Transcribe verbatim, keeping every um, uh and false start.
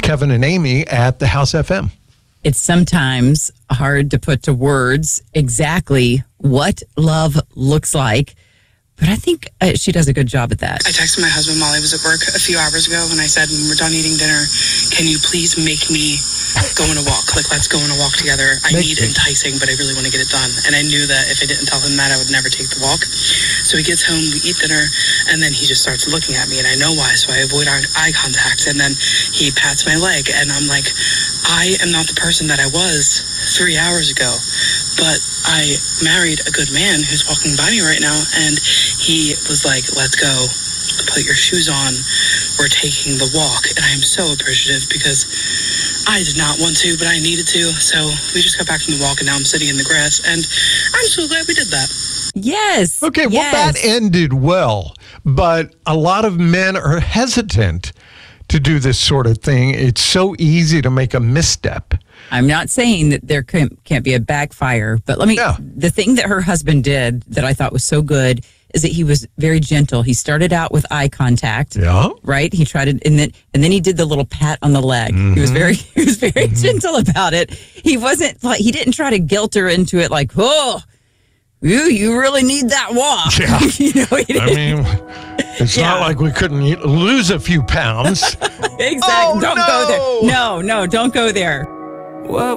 Kevin and Amy at the House F M. It's sometimes hard to put to words exactly what love looks like, but I think uh, she does a good job at that. I texted my husband while I was at work a few hours ago, and I said, when we're done eating dinner, can you please make me go on a walk? Like, let's go on a walk together. I Make need me. enticing, but I really want to get it done. And I knew that if I didn't tell him that, I would never take the walk. So he gets home, we eat dinner, and then he just starts looking at me, and I know why, so I avoid eye eye contact. And then he pats my leg, and I'm like, I am not the person that I was three hours ago, but I married a good man who's walking by me right now, and he was like, let's go, put your shoes on, we're taking the walk. And I am so appreciative because I did not want to, but I needed to. So we just got back from the walk, and now I'm sitting in the grass, and I'm so glad we did that. Yes. Okay, well, yes. that ended well, but a lot of men are hesitant to do this sort of thing. It's so easy to make a misstep. I'm not saying that there can't, can't be a backfire, but let me, Yeah. the thing that her husband did that I thought was so good is that he was very gentle. He started out with eye contact. Yeah. Right? He tried it, and then and then he did the little pat on the leg. Mm-hmm. He was very he was very mm-hmm. gentle about it. He wasn't like, he didn't try to guilt her into it like, oh, you you really need that walk. Yeah. you know, he I didn't- mean, it's Yeah. not like we couldn't eat, lose a few pounds. exactly. Oh, don't no. go there. No, no, don't go there. What